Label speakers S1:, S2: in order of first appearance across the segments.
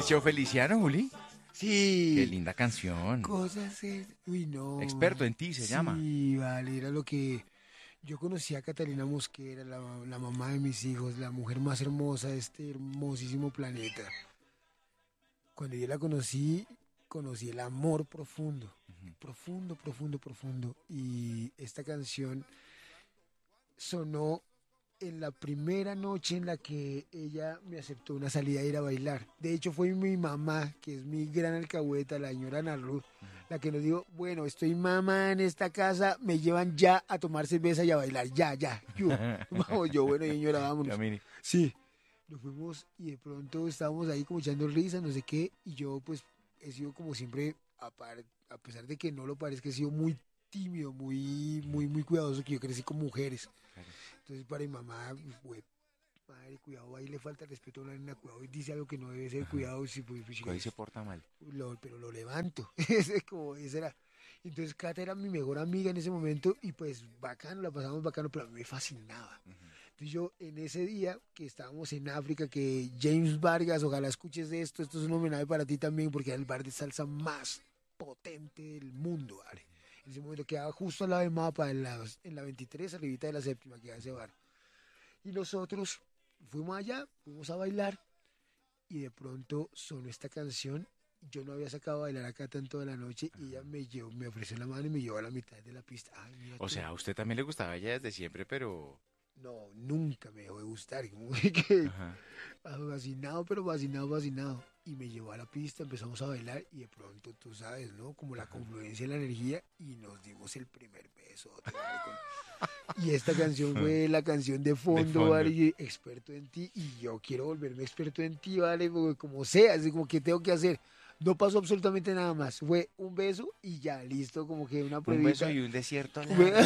S1: ¿Es Cheo Feliciano, Juli?
S2: Sí.
S1: Qué linda canción.
S2: Uy, no.
S1: Experto en ti se llama.
S2: Sí, vale, era lo que... Yo conocí a Catalina Mosquera, la mamá de mis hijos, la mujer más hermosa de este hermosísimo planeta. Cuando yo la conocí el amor profundo, profundo, profundo, profundo. Y esta canción sonó en la primera noche en la que ella me aceptó una salida a ir a bailar. De hecho, fue mi mamá, que es mi gran alcahueta, la señora Ana Ruth, la que nos dijo, bueno, estoy mamá en esta casa, me llevan ya a tomar cerveza y a bailar, ya. Yo, vamos, yo, bueno, señora, vámonos.
S1: Camini.
S2: Sí, nos fuimos y de pronto estábamos ahí como echando risa, no sé qué, y yo pues he sido como siempre, a pesar de que no lo parezca, he sido muy tímido, muy cuidadoso, que yo crecí con mujeres.
S1: Claro.
S2: Entonces para mi mamá, güey, madre, cuidado, ahí le falta el respeto a una nena, cuidado, y dice algo que no debe ser, cuidado, si pues,
S1: Ahí se porta mal.
S2: pero lo levanto. Ese como ese era. Entonces Cata era mi mejor amiga en ese momento y pues bacano, la pasamos bacano, pero a mí me fascinaba. Entonces yo en ese día que estábamos en África, que James Vargas, ojalá escuches de esto es un homenaje para ti también, porque era el bar de salsa más potente del mundo, ¿vale? En ese momento quedaba justo al lado del mapa, en la 23, arribita de la séptima, quedaba ese bar. Y nosotros fuimos allá, fuimos a bailar, y de pronto sonó esta canción. Yo no había sacado a bailar a Cata en toda la noche, y ella me ofreció la mano y me llevó a la mitad de la pista. Ay, mira
S1: O
S2: tú.
S1: sea, a usted también le gustaba ella desde siempre, pero...
S2: No, nunca me dejó de gustar. Como que
S1: Ajá.
S2: fascinado, pero fascinado. Y me llevó a la pista, empezamos a bailar y de pronto, tú sabes, ¿no? Como la confluencia de la energía y nos dimos el primer beso. Y esta canción fue la canción de fondo, ¿vale? Y experto en ti. Y yo quiero volverme experto en ti, ¿vale? Porque como sea, así como que tengo que hacer. No pasó absolutamente nada más. Fue un beso y ya, listo, como que una
S1: Un
S2: pruebita.
S1: beso y un desierto largo.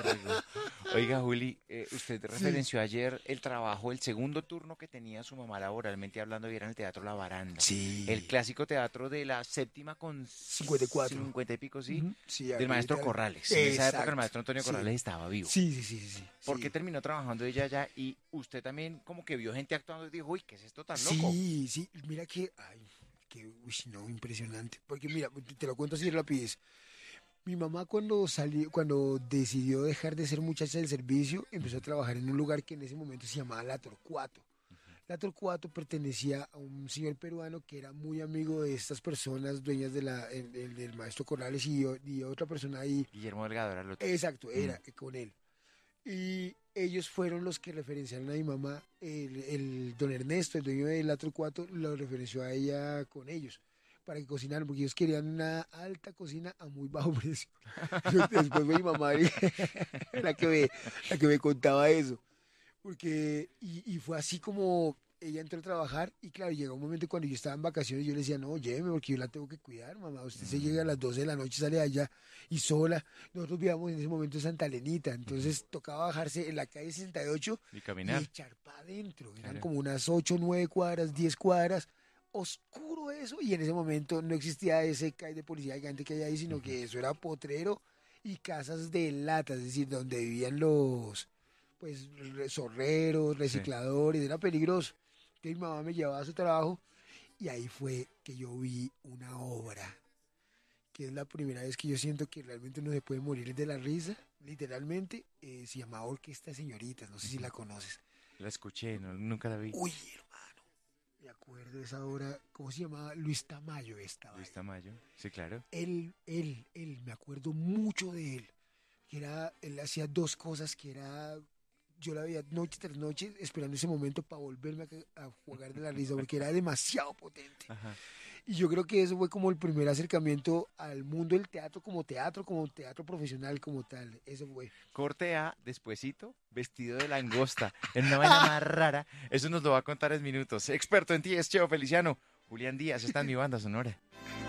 S1: Oiga, Juli, usted referenció ayer el trabajo, el segundo turno que tenía su mamá laboralmente hablando, y era en el Teatro La Baranda.
S2: Sí.
S1: El clásico teatro de la séptima con
S2: 54.
S1: 50 y pico, sí.
S2: Sí,
S1: Del maestro
S2: ahorita-
S1: Corrales. En esa época el
S2: Exacto.
S1: maestro Antonio
S2: Sí.
S1: Corrales estaba vivo.
S2: Sí.
S1: ¿Por qué
S2: Sí.
S1: terminó trabajando ella allá? Y usted también como que vio gente actuando y dijo, uy, ¿qué es esto tan loco?
S2: Sí, mira que, uy, no, impresionante. Porque mira, te lo cuento así rapidez. Mi mamá cuando decidió dejar de ser muchacha del servicio, empezó a trabajar en un lugar que en ese momento se llamaba La Torcuato. La Torcuato pertenecía a un señor peruano que era muy amigo de estas personas, dueñas del maestro Corrales y otra persona ahí.
S1: Guillermo Delgado era el otro.
S2: Exacto, era con él. Y ellos fueron los que referenciaron a mi mamá, el don Ernesto, el dueño del Atro 4, lo referenció a ella con ellos, para que cocinaran, porque ellos querían una alta cocina a muy bajo precio. Después fue mi mamá la que me contaba eso, porque, y fue así como ella entró a trabajar, y claro, llegó un momento cuando yo estaba en vacaciones, yo le decía, no, lléveme, porque yo la tengo que cuidar, mamá, usted se llega a las 12 de la noche, sale de allá, y sola. Nosotros vivíamos en ese momento en Santa Elenita, entonces tocaba bajarse en la calle 68
S1: Y
S2: y
S1: caminar.
S2: echar para adentro. Eran
S1: Claro.
S2: como unas 8, 9 cuadras, 10 cuadras, oscuro eso, y en ese momento no existía ese CAI de policía gigante que hay ahí, sino que eso era potrero y casas de lata, es decir, donde vivían los pues zorreros, recicladores, era peligroso. Entonces mi mamá me llevaba a su trabajo y ahí fue que yo vi una obra, que es la primera vez que yo siento que realmente uno se puede morir de la risa, literalmente, se llamaba Orquesta de Señoritas, no sé si la conoces.
S1: La escuché, no, nunca la vi.
S2: Uy, hermano, me acuerdo de esa obra, ¿cómo se llamaba? Luis Tamayo estaba
S1: Luis
S2: ahí.
S1: Tamayo, sí, claro.
S2: Él, me acuerdo mucho de él, él hacía dos cosas que era, yo la veía noche tras noche esperando ese momento para volverme a jugar de la risa, porque era demasiado potente.
S1: Ajá.
S2: Y yo creo que eso fue como el primer acercamiento al mundo del teatro como teatro profesional, como tal. Eso fue.
S1: Corte A, despuesito, vestido de langosta, en una vaina más rara. Eso nos lo va a contar en minutos. Experto en ti es Cheo Feliciano. Julián Díaz está en mi banda sonora.